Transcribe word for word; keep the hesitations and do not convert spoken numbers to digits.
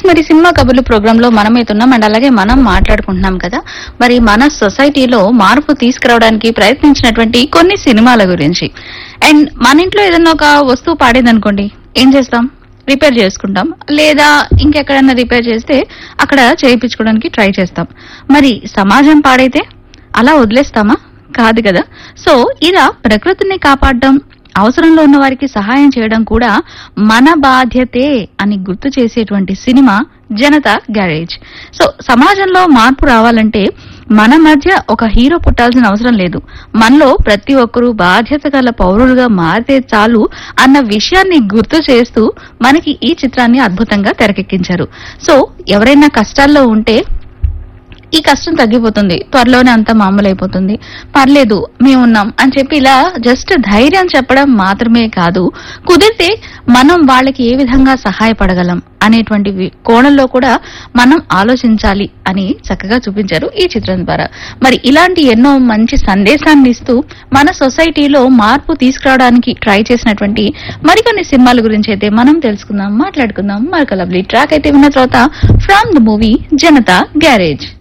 మరి సినిమా కబుర్లు ప్రోగ్రామ్ లో మనమైతున్నాం అండ్ అలాగే మనం మాట్లాడుకుంటున్నాం కదా. మరి మన సొసైటీలో మార్పు తీసుకురావడానికి ప్రయత్నించినటువంటి కొన్ని సినిమాల గురించి. అండ్ మన ఇంట్లో ఏదైనా ఒక వస్తువు పాడేదనుకోండి, ఏం చేస్తాం? రిపేర్ చేసుకుంటాం, లేదా ఇంకెక్కడన్నా రిపేర్ చేస్తే అక్కడ చేయించుకోవడానికి ట్రై చేస్తాం. మరి సమాజం పాడైతే అలా వదిలేస్తామా? కాదు కదా. సో ఇలా ప్రకృతిని కాపాడడం, అవసరంలో ఉన్న వారికి సహాయం చేయడం కూడా మన బాధ్యతే అని గుర్తు చేసేటువంటి సినిమా జనతా గ్యారేజ్. సో సమాజంలో మార్పు రావాలంటే మన మధ్య ఒక హీరో పుట్టాల్సిన అవసరం లేదు, మనలో ప్రతి ఒక్కరూ బాధ్యత గల పౌరులుగా మారితే చాలు అన్న విషయాన్ని గుర్తు చేస్తూ మనకి ఈ చిత్రాన్ని అద్భుతంగా తెరకెక్కించారు. సో ఎవరైనా కష్టాల్లో ఉంటే ఈ కష్టం తగ్గిపోతుంది, త్వరలోనే అంతా మామూలైపోతుంది, పర్లేదు మేమున్నాం అని చెప్పి ఇలా జస్ట్ ధైర్యం చెప్పడం మాత్రమే కాదు, కుదిరితే మనం వాళ్ళకి ఏ విధంగా సహాయపడగలం అనేటువంటి కోణంలో కూడా మనం ఆలోచించాలి అని చక్కగా చూపించారు ఈ చిత్రం ద్వారా. మరి ఇలాంటి ఎన్నో మంచి సందేశాన్ని ఇస్తూ మన సొసైటీలో మార్పు తీసుకురావడానికి ట్రై చేసినటువంటి మరికొన్ని సినిమాల గురించి అయితే మనం తెలుసుకుందాం, మాట్లాడుకుందాం. మరొక లవ్లీ ట్రాక్ అయితే విన్న తర్వాత from the movie Janata garage.